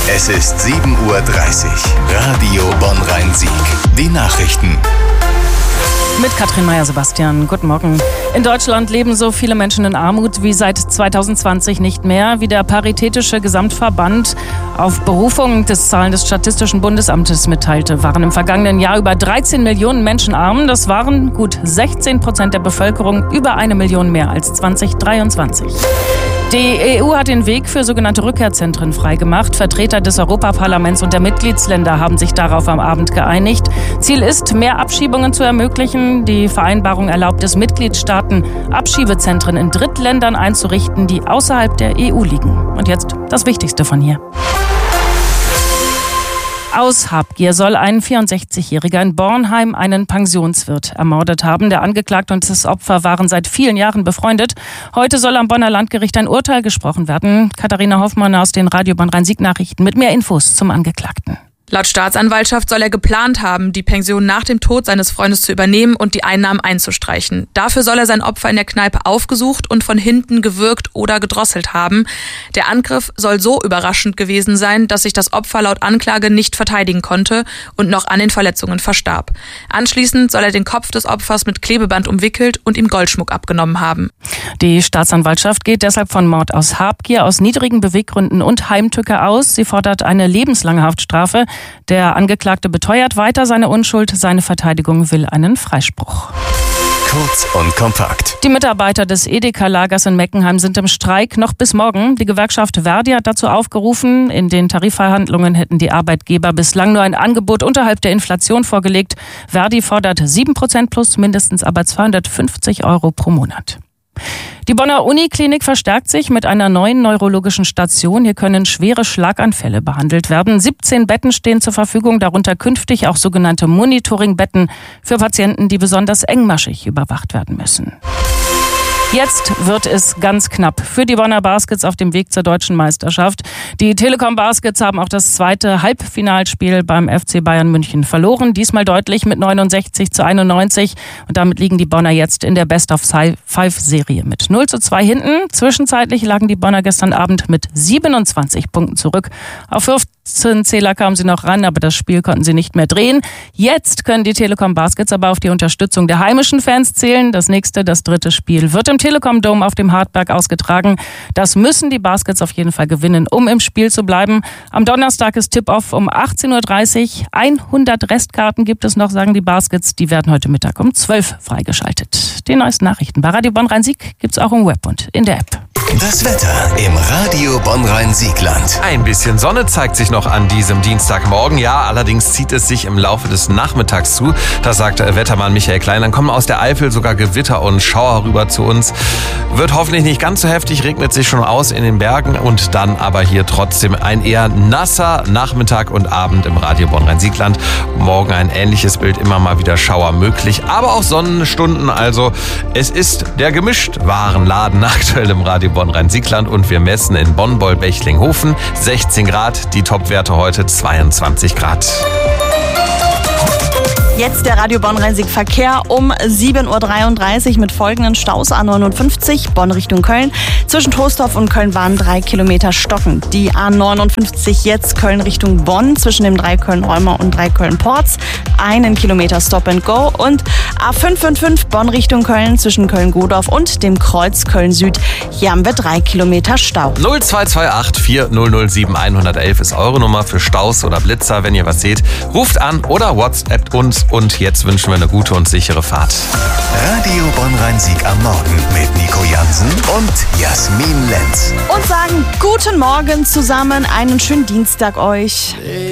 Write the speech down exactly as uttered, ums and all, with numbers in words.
Es ist sieben Uhr dreißig. Radio Bonn-Rhein-Sieg. Die Nachrichten. Mit Katrin Meyer-Sebastian. Guten Morgen. In Deutschland leben so viele Menschen in Armut wie seit zweitausendzwanzig nicht mehr, wie der Paritätische Gesamtverband auf Berufung des Zahlen des Statistischen Bundesamtes mitteilte. Waren im vergangenen Jahr über dreizehn Millionen Menschen arm. Das waren gut sechzehn Prozent der Bevölkerung, über eine Million mehr als zweitausenddreiundzwanzig. Die E U hat den Weg für sogenannte Rückkehrzentren freigemacht. Vertreter des Europaparlaments und der Mitgliedsländer haben sich darauf am Abend geeinigt. Ziel ist, mehr Abschiebungen zu ermöglichen. Die Vereinbarung erlaubt es Mitgliedstaaten, Abschiebezentren in Drittländern einzurichten, die außerhalb der E U liegen. Und jetzt das Wichtigste von hier. Aus Habgier soll ein vierundsechzigjähriger in Bornheim einen Pensionswirt ermordet haben. Der Angeklagte und das Opfer waren seit vielen Jahren befreundet. Heute soll am Bonner Landgericht ein Urteil gesprochen werden. Katharina Hoffmann aus den Radio Bonn-Rhein-Sieg-Nachrichten mit mehr Infos zum Angeklagten. Laut Staatsanwaltschaft soll er geplant haben, die Pension nach dem Tod seines Freundes zu übernehmen und die Einnahmen einzustreichen. Dafür soll er sein Opfer in der Kneipe aufgesucht und von hinten gewürgt oder gedrosselt haben. Der Angriff soll so überraschend gewesen sein, dass sich das Opfer laut Anklage nicht verteidigen konnte und noch an den Verletzungen verstarb. Anschließend soll er den Kopf des Opfers mit Klebeband umwickelt und ihm Goldschmuck abgenommen haben. Die Staatsanwaltschaft geht deshalb von Mord aus Habgier, aus niedrigen Beweggründen und Heimtücke aus. Sie fordert eine lebenslange Haftstrafe. Der Angeklagte beteuert weiter seine Unschuld. Seine Verteidigung will einen Freispruch. Kurz und kompakt. Die Mitarbeiter des Edeka-Lagers in Meckenheim sind im Streik noch bis morgen. Die Gewerkschaft Verdi hat dazu aufgerufen. In den Tarifverhandlungen hätten die Arbeitgeber bislang nur ein Angebot unterhalb der Inflation vorgelegt. Verdi fordert sieben Prozent plus mindestens aber zweihundertfünfzig Euro pro Monat. Die Bonner Uniklinik verstärkt sich mit einer neuen neurologischen Station. Hier können schwere Schlaganfälle behandelt werden. siebzehn Betten stehen zur Verfügung, darunter künftig auch sogenannte Monitoring-Betten für Patienten, die besonders engmaschig überwacht werden müssen. Jetzt wird es ganz knapp für die Bonner Baskets auf dem Weg zur deutschen Meisterschaft. Die Telekom Baskets haben auch das zweite Halbfinalspiel beim F C Bayern München verloren. Diesmal deutlich mit neunundsechzig zu einundneunzig. Und damit liegen die Bonner jetzt in der Best-of-Five-Serie mit null zu zwei hinten. Zwischenzeitlich lagen die Bonner gestern Abend mit siebenundzwanzig Punkten zurück. Auf fünfzehn Zähler kamen sie noch ran, aber das Spiel konnten sie nicht mehr drehen. Jetzt können die Telekom Baskets aber auf die Unterstützung der heimischen Fans zählen. Das nächste, das dritte Spiel wird im Telekom Dome auf dem Hartberg ausgetragen. Das müssen die Baskets auf jeden Fall gewinnen, um im Spiel zu bleiben. Am Donnerstag ist Tip-Off um achtzehn Uhr dreißig. hundert Restkarten gibt es noch, sagen die Baskets. Die werden heute Mittag um zwölf freigeschaltet. Die neuesten Nachrichten bei Radio Bonn-Rhein-Sieg gibt es auch im Web und in der App. Das Wetter im Radio Bonn-Rhein-Siegland. Ein bisschen Sonne zeigt sich noch an diesem Dienstagmorgen. Ja, allerdings zieht es sich im Laufe des Nachmittags zu. Das sagt Wettermann Michael Klein. Dann kommen aus der Eifel sogar Gewitter und Schauer rüber zu uns. Wird hoffentlich nicht ganz so heftig, regnet sich schon aus in den Bergen und dann aber hier trotzdem ein eher nasser Nachmittag und Abend im Radio Bonn-Rhein-Siegland. Morgen ein ähnliches Bild, immer mal wieder Schauer möglich, aber auch Sonnenstunden. Also es ist der Gemischtwarenladen aktuell im Radio Bonn-Rhein-Siegland und wir messen in Bonn-Boll-Bechtlinghofen sechzehn Grad, die Topwerte heute zweiundzwanzig Grad. Jetzt der Radio Bonn-Rhein-Sieg-Verkehr um sieben Uhr dreiunddreißig mit folgenden Staus. A neunundfünfzig Bonn Richtung Köln. Zwischen Troisdorf und Köln waren drei Kilometer stockend. Die A neunundfünfzig jetzt Köln Richtung Bonn zwischen dem Dreiköln-Reumer und Dreiköln-Porz. Einen Kilometer Stop and Go. Und A fünf fünf fünf Bonn Richtung Köln zwischen Köln-Godorf und dem Kreuz Köln-Süd. Hier haben wir drei Kilometer Stau. null zwei zwei acht vier null null sieben eins eins eins ist eure Nummer für Staus oder Blitzer. Wenn ihr was seht, ruft an oder WhatsAppt uns. Und jetzt wünschen wir eine gute und sichere Fahrt. Radio Bonn-Rhein-Sieg am Morgen mit Nico Jansen und Jasmin Lenz. Und sagen guten Morgen zusammen, einen schönen Dienstag euch.